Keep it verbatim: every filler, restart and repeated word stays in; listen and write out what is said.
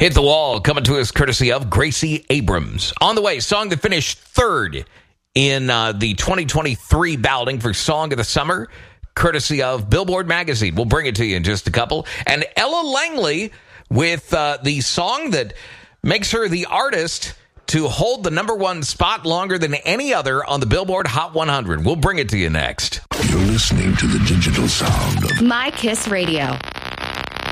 Hit the Wall, coming to us courtesy of Gracie Abrams. On the way, song that finished third in uh, the twenty twenty-three balloting for Song of the Summer, courtesy of Billboard Magazine. We'll bring it to you in just a couple. And Ella Langley with uh, the song that makes her the artist to hold the number one spot longer than any other on the Billboard Hot one hundred. We'll bring it to you next. You're listening to the digital sound of My Kiss Radio.